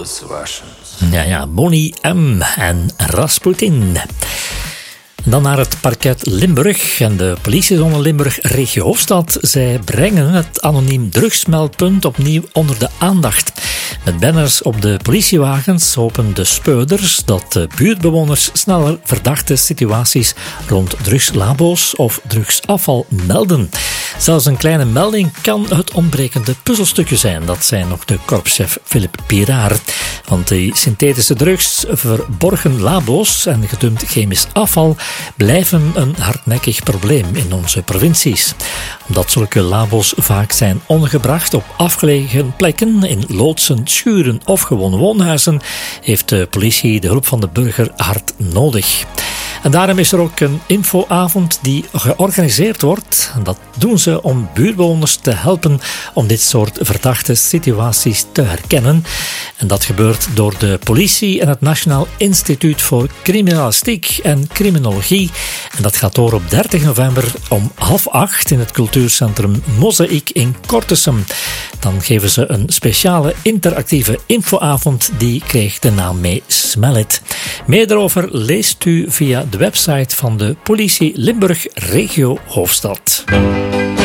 ruthless Russians. Ja, Boney M. en Rasputin. Dan naar het parket Limburg en de politiezone Limburg regio Hoofdstad. Zij brengen het anoniem drugsmeldpunt opnieuw onder de aandacht. Met banners op de politiewagens hopen de speurders dat de buurtbewoners sneller verdachte situaties rond drugslabo's of drugsafval melden. Zelfs een kleine melding kan het ontbrekende puzzelstukje zijn. Dat zei nog de korpschef Philip Piraar. Want die synthetische drugs, verborgen labo's en gedumpt chemisch afval blijven een hardnekkig probleem in onze provincies. Omdat zulke labo's vaak zijn ondergebracht op afgelegen plekken, in loodsen, schuren of gewoon woonhuizen, heeft de politie de hulp van de burger hard nodig. En daarom is er ook een infoavond die georganiseerd wordt. En dat doen ze om buurtbewoners te helpen om dit soort verdachte situaties te herkennen. En dat gebeurt door de politie en het Nationaal Instituut voor Criminalistiek en Criminologie. En dat gaat door op 30 november om 7:30 in het cultuurcentrum Mozaïek in Kortesum. Dan geven ze een speciale interactieve infoavond. Die kreeg de naam mee Smell It. Meer daarover leest u via de website van de politie Limburg Regio Hoofdstad.